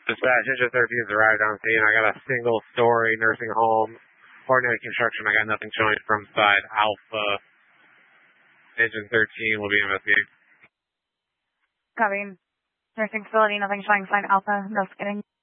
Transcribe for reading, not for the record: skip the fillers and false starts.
Dispatch, engine 13 has arrived on scene. I got a single-story nursing home. Ordinary construction. I got nothing showing from side Alpha. Engine 13 will be investigating. Copy. Nursing facility, nothing showing side Alpha. Investigating.